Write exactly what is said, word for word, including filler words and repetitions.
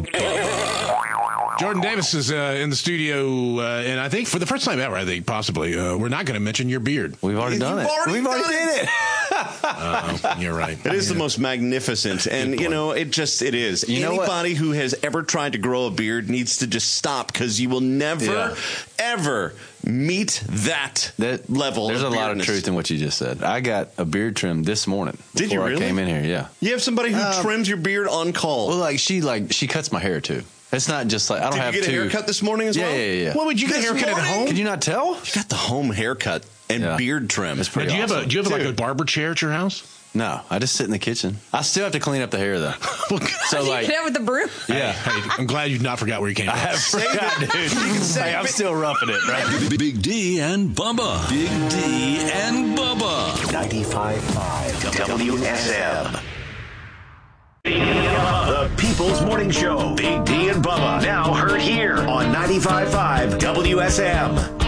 Jordan Davis is uh, in the studio, uh, and I think for the first time ever, I think possibly, uh, we're not going to mention your beard. We've already done You've it. already We've already done did it. Uh, you're right. It is the most magnificent, and you know, it just it is. You know Anybody who has ever tried to grow a beard needs to just stop, because you will never, Yeah. ever meet that, That level. There's of a lot of beardness. truth in what you just said. I got a beard trim this morning. Did you before really? I came in here, yeah. You have somebody who Um, trims your beard on call. Well, like she like she cuts my hair too. It's not just like I don't Did have you get two. a haircut this morning as yeah, well? Yeah, yeah, yeah. What would you get a This haircut at morning? home? Could you not tell? You got the home haircut and Yeah. beard trim. It's Now, pretty do you have a awesome. do you have like a Dude. barber chair at your house? No, I just sit in the kitchen. I still have to clean up the hair though. So like, Get out with the broom. yeah. Hey, I'm glad you not forgot where you came I from. have forgot, dude. Hey, I'm still roughing it, right? Big D and Bubba. Big D and Bubba. ninety-five point five W S M. The People's Morning Show. Big D and Bubba. Now heard here on ninety-five point five W S M.